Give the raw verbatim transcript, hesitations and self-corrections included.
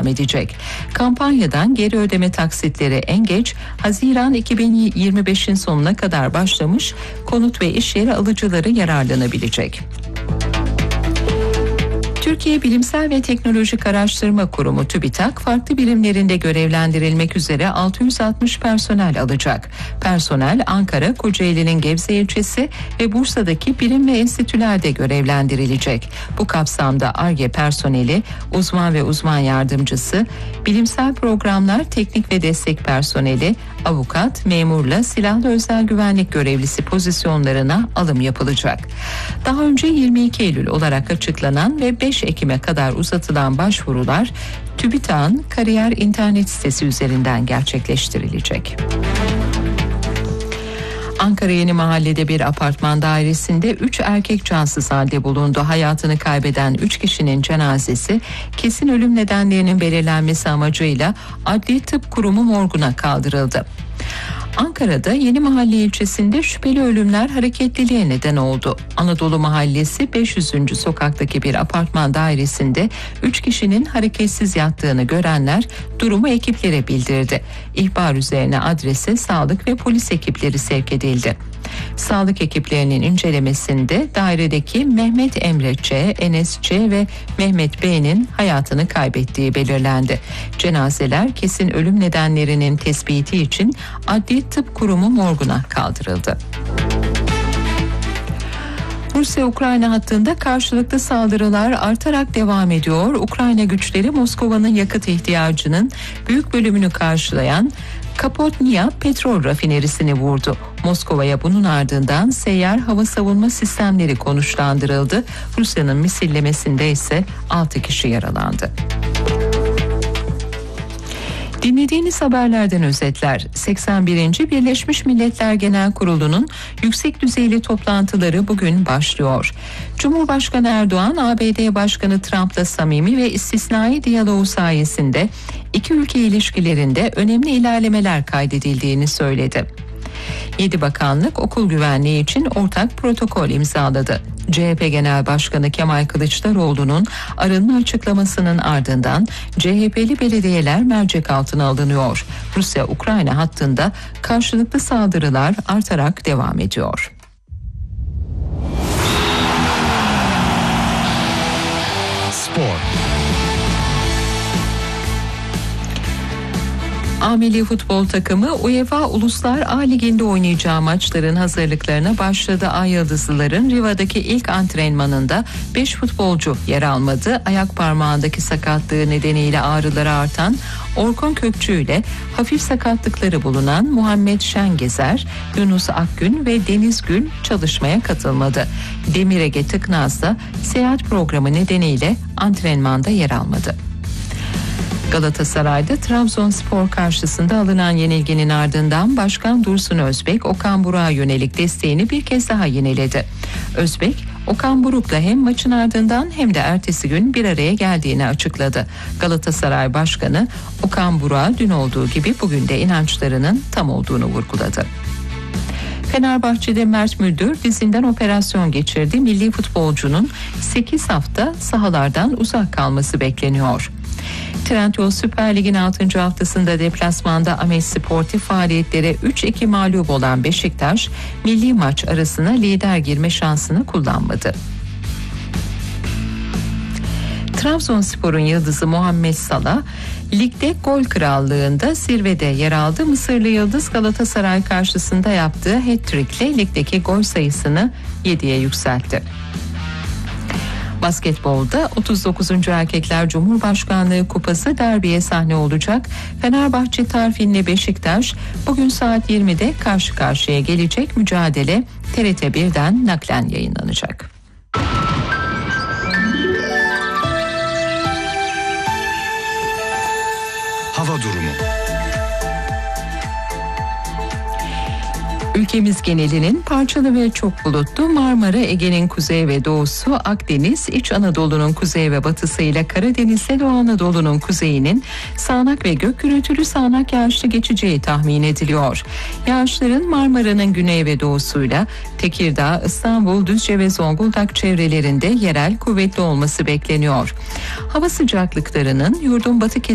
devam edecek. Kampanyadan geri ödeme taksitleri en geç Haziran iki bin yirmi beşin sonuna kadar başlamış, konut ve iş yeri alıcıları yararlanabilecek. Türkiye Bilimsel ve Teknolojik Araştırma Kurumu TÜBİTAK farklı birimlerinde görevlendirilmek üzere altı yüz altmış personel alacak. Personel Ankara, Kocaeli'nin Gebze ilçesi ve Bursa'daki birim ve enstitülerde görevlendirilecek. Bu kapsamda Ar-Ge personeli, uzman ve uzman yardımcısı, bilimsel programlar, teknik ve destek personeli, avukat, memurla silahlı özel güvenlik görevlisi pozisyonlarına alım yapılacak. Daha önce yirmi iki Eylül olarak açıklanan ve beş Ekim'e kadar uzatılan başvurular TÜBİTAK'ın kariyer internet sitesi üzerinden gerçekleştirilecek. Ankara Yenimahalle'de bir apartman dairesinde üç erkek cansız halde bulundu. Hayatını kaybeden üç kişinin cenazesi kesin ölüm nedenlerinin belirlenmesi amacıyla Adli Tıp Kurumu morguna kaldırıldı. Ankara'da Yenimahalle ilçesinde şüpheli ölümler hareketliliğe neden oldu. Anadolu Mahallesi beş yüzüncü sokaktaki bir apartman dairesinde üç kişinin hareketsiz yattığını görenler durumu ekiplere bildirdi. İhbar üzerine adrese sağlık ve polis ekipleri sevk edildi. Sağlık ekiplerinin incelemesinde dairedeki Mehmet Emre Ç, Enes Ç ve Mehmet B'nin hayatını kaybettiği belirlendi. Cenazeler kesin ölüm nedenlerinin tespiti için Adli Tıp Kurumu morguna kaldırıldı. Rusya-Ukrayna hattında karşılıklı saldırılar artarak devam ediyor. Ukrayna güçleri Moskova'nın yakıt ihtiyacının büyük bölümünü karşılayan Kapotnia petrol rafinerisini vurdu. Moskova'ya bunun ardından seyyar hava savunma sistemleri konuşlandırıldı. Rusya'nın misillemesinde ise altı kişi yaralandı. Dinlediğiniz haberlerden özetler. seksen birinci Birleşmiş Milletler Genel Kurulu'nun yüksek düzeyli toplantıları bugün başlıyor. Cumhurbaşkanı Erdoğan, A B D Başkanı Trump'la samimi ve istisnai diyaloğu sayesinde iki ülke ilişkilerinde önemli ilerlemeler kaydedildiğini söyledi. yedi bakanlık okul güvenliği için ortak protokol imzaladı. C H P Genel Başkanı Kemal Kılıçdaroğlu'nun arınma açıklamasının ardından C H P'li belediyeler mercek altına alınıyor. Rusya-Ukrayna hattında karşılıklı saldırılar artarak devam ediyor. Spor. A Milli Futbol takımı UEFA Uluslar A Ligi'nde oynayacağı maçların hazırlıklarına başladı. Ay Yıldızlıların Riva'daki ilk antrenmanında beş futbolcu yer almadı. Ayak parmağındaki sakatlığı nedeniyle ağrıları artan Orkun Kökçü ile hafif sakatlıkları bulunan Muhammed Şengezer, Yunus Akgün ve Deniz Gül çalışmaya katılmadı. Demir Ege Tıknaz da seyahat programı nedeniyle antrenmanda yer almadı. Galatasaray'da Trabzonspor karşısında alınan yenilginin ardından Başkan Dursun Özbek, Okan Buruk'a yönelik desteğini bir kez daha yineledi. Özbek, Okan Buruk'la hem maçın ardından hem de ertesi gün bir araya geldiğini açıkladı. Galatasaray Başkanı, Okan Buruk'a dün olduğu gibi bugün de inançlarının tam olduğunu vurguladı. Fenerbahçe'de Mert Müldür dizinden operasyon geçirdi. Milli futbolcunun sekiz hafta sahalardan uzak kalması bekleniyor. Trendyol Süper Lig'in altıncı haftasında deplasmanda Ameç Sportif faaliyetlere üç iki mağlup olan Beşiktaş, milli maç arasına lider girme şansını kullanmadı. Trabzonspor'un yıldızı Muhammed Salah, ligde gol krallığında zirvede yer aldı. Mısırlı yıldız Galatasaray karşısında yaptığı hat-trick'le ligdeki gol sayısını yediye yükseltti. Basketbolda otuz dokuzuncu Erkekler Cumhurbaşkanlığı Kupası derbiye sahne olacak. Fenerbahçe Tarfinli Beşiktaş bugün saat yirmide karşı karşıya gelecek. Mücadele T R T birden naklen yayınlanacak. Hava durumu. Ülkemiz genelinin parçalı ve çok bulutlu, Marmara, Ege'nin kuzey ve doğusu, Akdeniz, İç Anadolu'nun kuzey ve batısı ile Karadeniz'le Doğu Anadolu'nun kuzeyinin sağanak ve gök gürültülü sağanak yağışlı geçeceği tahmin ediliyor. Yağışların Marmara'nın güney ve doğusuyla Tekirdağ, İstanbul, Düzce ve Zonguldak çevrelerinde yerel kuvvetli olması bekleniyor. Hava sıcaklıklarının yurdun batı kesimlerinde